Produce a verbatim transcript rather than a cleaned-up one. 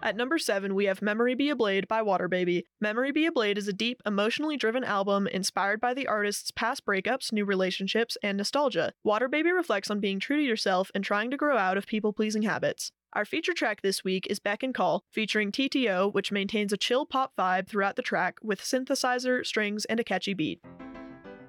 At number seven, we have Memory Be a Blade by Waterbaby. Memory Be a Blade is a deep, emotionally driven album inspired by the artist's past breakups, new relationships, and nostalgia. Waterbaby reflects on being true to yourself and trying to grow out of people-pleasing habits. Our feature track this week is Beck and Call, featuring T T O, which maintains a chill pop vibe throughout the track with synthesizer, strings, and a catchy beat.